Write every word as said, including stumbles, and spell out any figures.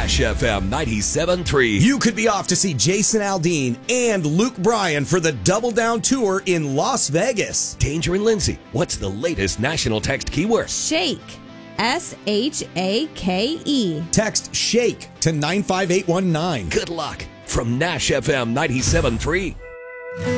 Nash F M ninety-seven point three. You could be off to see Jason Aldean and Luke Bryan for the Double Down Tour in Las Vegas. Danger and Lindsay, what's the latest national text keyword? Shake. S H A K E. Text SHAKE to nine five eight one nine. Good luck from Nash F M ninety-seven point three.